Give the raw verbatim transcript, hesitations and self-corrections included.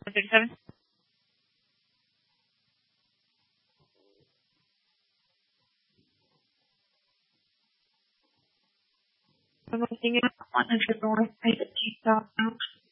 thirty-seven. I'm looking at one hundred north, I have a T-stop out.